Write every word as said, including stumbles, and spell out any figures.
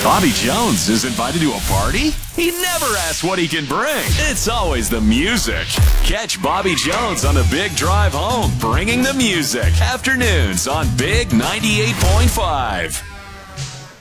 Bobby Jones is invited to a party? He never asks what he can bring. It's always the music. Catch Bobby Jones on the Big Drive Home, bringing the music. Afternoons on Big ninety-eight point five.